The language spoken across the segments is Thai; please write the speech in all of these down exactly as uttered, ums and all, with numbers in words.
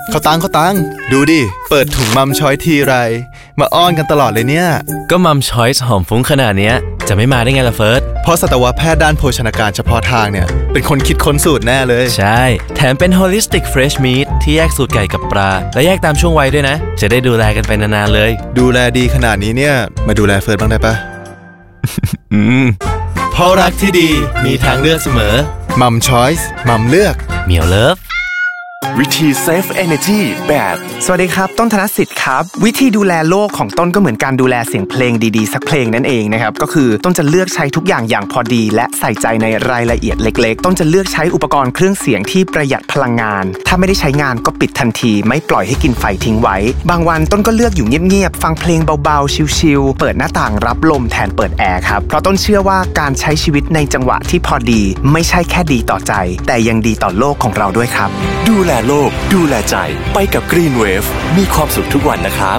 เขาตังเขาตังดูดิเปิดถุงมัมช้อยทีไรมาอ้อนกันตลอดเลยเนี่ยก็มัมช้อยส์หอมฟุ้งขนาดเนี้ยจะไม่มาได้ไงล่ะเฟิร์สเพราะสัตวแพทย์ด้านโภชนาการเฉพาะทางเนี่ยเป็นคนคิดค้นสูตรแน่เลยใช่แถมเป็น Holistic Fresh Meat ที่แยกสูตรไก่กับปลาและแยกตามช่วงวัยด้วยนะจะได้ดูแลกันไปนานๆเลยดูแลดีขนาดนี้เนี่ยมาดูแลเฟิร์สบ้างได้ปะอืมเพราะรักที่ดีมีทางเลือกเสมอมัมช้อยส์มัมเลือกเหมียวเลิฟวิธี Save Energy แบบสวัสดีครับต้นธนสิทธิ์ครับวิธีดูแลโลกของต้นก็เหมือนการดูแลเสียงเพลงดีๆสักเพลงนั่นเองนะครับก็คือต้นจะเลือกใช้ทุกอย่างอย่างพอดีและใส่ใจในรายละเอียดเล็กๆต้นจะเลือกใช้อุปกรณ์เครื่องเสียงที่ประหยัดพลังงานถ้าไม่ได้ใช้งานก็ปิดทันทีไม่ปล่อยให้กินไฟทิ้งไว้บางวันต้นก็เลือกอยู่เงียบๆฟังเพลงเบาๆชิลๆเปิดหน้าต่างรับลมแทนเปิดแอร์ครับเพราะต้นเชื่อว่าการใช้ชีวิตในจังหวะที่พอดีไม่ใช่แค่ดีต่อใจแต่ยังดีต่อโลกของเราด้วยครับดูแลโลกดูแลใจไปกับ Green Wave มีความสุขทุกวันนะครับ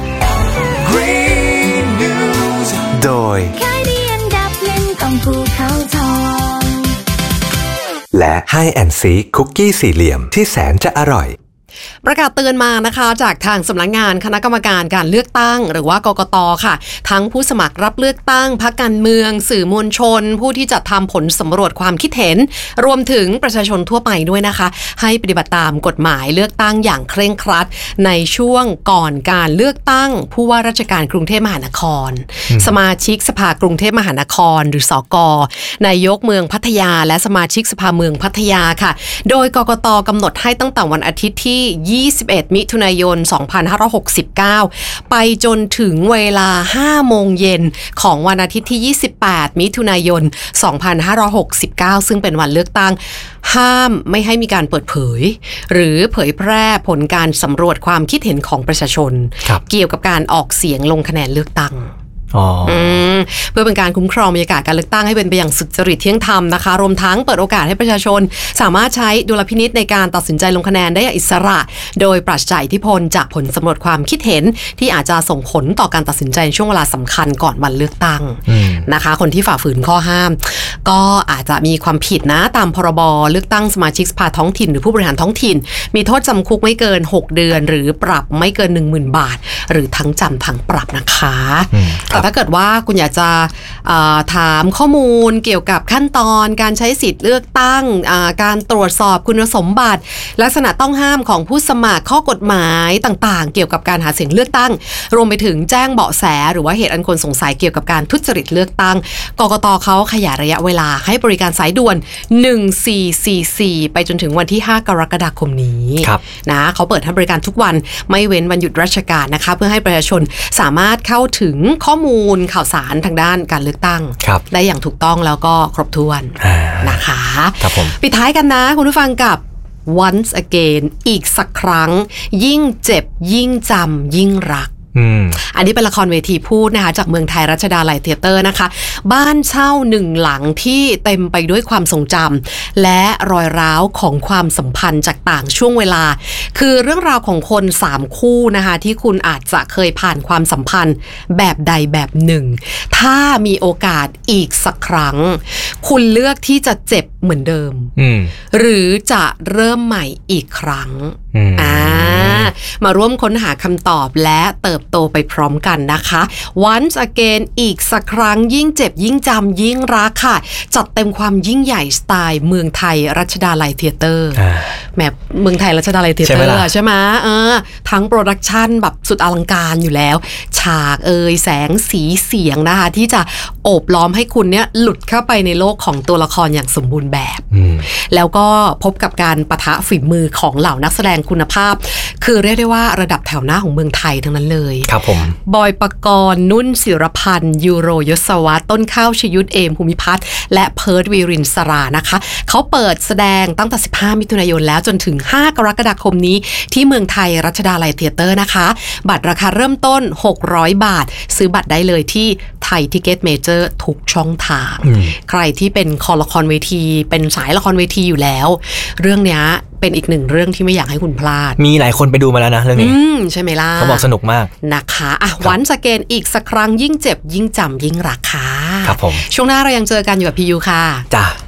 Green News โดยขายดีอันดับหนึ่งของภูเขาทองและ High แอนด์ Seek คุกกี้สี่เหลี่ยมที่แสนจะอร่อยประกาศเตือนมานะคะจากทางสำนักงานคณะกรรมการการเลือกตั้งหรือว่ากกต.ค่ะทั้งผู้สมัครรับเลือกตั้งพรรคการเมืองสื่อมวลชนผู้ที่จะทำผลสำรวจความคิดเห็นรวมถึงประชาชนทั่วไปด้วยนะคะให้ปฏิบัติตามกฎหมายเลือกตั้งอย่างเคร่งครัดในช่วงก่อนการเลือกตั้งผู้ว่าราชการกรุงเทพมหานครสมาชิกสภากรุงเทพมหานครหรือสก.นายกเมืองพัทยาและสมาชิกสภาเมืองพัทยาค่ะโดยกกต.กำหนดให้ตั้งแต่วันอาทิตย์ที่ยี่สิบเอ็ดมิถุนายนสองพันห้าร้อยหกสิบเก้าไปจนถึงเวลา ห้าโมงเย็นของวันอาทิตย์ที่ยี่สิบแปดมิถุนายนสองพันห้าร้อยหกสิบเก้าซึ่งเป็นวันเลือกตั้งห้ามไม่ให้มีการเปิดเผยหรือเผยแพร่ผลการสำรวจความคิดเห็นของประชาชนเกี่ยวกับการออกเสียงลงคะแนนเลือกตั้งเพื่อเป็นการคุ้มครองบรรยากาศการเลือกตั้งให้เป็นไปอย่างสุจริตเที่ยงธรรมนะคะรวมทั้งเปิดโอกาสให้ประชาชนสามารถใช้ดุลพินิจในการตัดสินใจลงคะแนนได้อย่างอิสระโดยปราศจากอิทธิพลจากผลสำรวจความคิดเห็นที่อาจจะส่งผลต่อการตัดสินใจในช่วงเวลาสำคัญก่อนวันเลือกตั้งนะคะคนที่ฝ่าฝืนข้อห้ามก็อาจจะมีความผิดนะตามพรบเลือกตั้งสมาชิกสภาท้องถิ่นหรือผู้บริหารท้องถิ่นมีโทษจำคุกไม่เกินหกเดือนหรือปรับไม่เกิน หนึ่งหมื่น บาทหรือทั้งจำทั้งปรับนะคะแต่ถ้าเกิดว่าคุณอยากจะถามข้อมูลเกี่ยวกับขั้นตอนการใช้สิทธิ์เลือกตั้งการตรวจสอบคุณสมบัติลักษณะต้องห้ามของผู้สมัครข้อกฎหมายต่างๆเกี่ยวกับการหาเสียงเลือกตั้งรวมไปถึงแจ้งเบาะแสหรือว่าเหตุอันควรสงสัยเกี่ยวกับการทุจริตเลือกตั้งกกต.เขาขยายระยะเวลาให้บริการสายด่วนหนึ่งสี่สี่สี่ไปจนถึงวันที่ห้ากรกฎาคมนี้นะเขาเปิดให้บริการทุกวันไม่เว้นวันหยุดราชการนะคะเพื่อให้ประชาชนสามารถเข้าถึงข้อมูลข่าวสารทางด้านการเลือกตั้งได้อย่างถูกต้องแล้วก็ครบถ้วนนะคะปิดท้ายกันนะคุณผู้ฟังกับ once again อีกสักครั้งยิ่งเจ็บยิ่งจำยิ่งรักอันนี้เป็นละครเวทีพูดนะคะจากเมืองไทยรัชดาลัยเธียเตอร์นะคะบ้านเช่าหนึ่งหลังที่เต็มไปด้วยความทรงจำและรอยร้าวของความสัมพันธ์จากต่างช่วงเวลาคือเรื่องราวของคนสามคู่นะคะที่คุณอาจจะเคยผ่านความสัมพันธ์แบบใดแบบหนึ่งถ้ามีโอกาสอีกสักครั้งคุณเลือกที่จะเจ็บเหมือนเดิมหรือจะเริ่มใหม่อีกครั้งอ่ามาร่วมค้นหาคำตอบและเติบโตไปพร้อมกันนะคะ once again อีกสักครั้งยิ่งเจ็บยิ่งจำยิ่งรักค่ะจัดเต็มความยิ่งใหญ่สไตล์เมืองไทยรัชดาลัยเธียเตอร์แมเมืองไทยรัชดาลัยเธียเตอร์ใช่ไหมเออทั้งโปรดักชันแบบสุดอลังการอยู่แล้วฉากเอ่ยแสงสีเสียงนะคะที่จะโอบล้อมให้คุณเนี่ยหลุดเข้าไปในโลกของตัวละครอย่างสมบูรณ์แบบแล้วก็พบกับการปะทะฝีมือของเหล่านักแสดงคุณภาพคือเรียกได้ว่าระดับแถวหน้าของเมืองไทยทั้งนั้นเลยครับผมบอยปกรณ์นุ่นศิรพันธ์ยูโรยศวัฒน์ต้นข้าวชยุทธเอมภูมิพัฒน์และเพิร์ทวีรินสรานะคะเขาเปิดแสดงตั้งแต่สิบห้ามิถุนายนแล้วจนถึงห้ากรกฎาคมนี้ที่เมืองไทยรัชดาลัยเธียเตอร์นะคะบัตรราคาเริ่มต้นหกร้อยบาทซื้อบัตรได้เลยที่ไทยทิเก็ตเมเจอร์ทุกช่องทางใครที่เป็นคอละครเวทีเป็นสายละครเวทีอยู่แล้วเรื่องเนี้ยเป็นอีกหนึ่งเรื่องที่ไม่อยากให้คุณพลาดมีหลายคนไปดูมาแล้วนะเรื่องนี้ใช่ไหมล่ะเขาบอกสนุกมากนะคะอ่ะวันสเกนอีกสักครั้งยิ่งเจ็บยิ่งจำยิ่งรักค่ะครับผมช่วงหน้าเรายังเจอกันอยู่กับพี่ยูค่ะจ้า